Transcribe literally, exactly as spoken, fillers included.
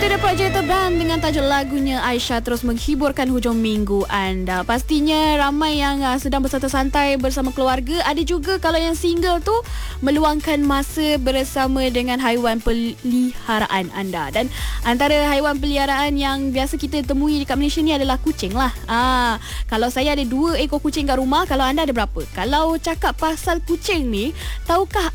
Itu dia projek terbang dengan tajuk lagunya Aisyah terus menghiburkan hujung minggu anda. Pastinya ramai yang uh, sedang bersantai-santai bersama keluarga. Ada juga kalau yang single tu meluangkan masa bersama dengan haiwan peliharaan anda. Dan antara haiwan peliharaan yang biasa kita temui dekat Malaysia ni adalah kucing lah. Ah, kalau saya ada dua ekor kucing kat rumah, kalau anda ada berapa? Kalau cakap pasal kucing ni, tahukah